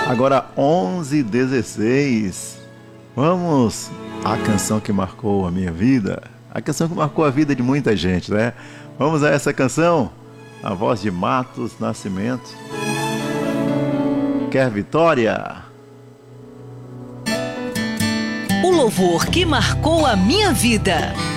Agora 11h16. Vamos à canção que marcou a minha vida. A canção que marcou a vida de muita gente, né? Vamos a essa canção. A voz de Matos Nascimento. Quer vitória? O louvor que marcou a minha vida.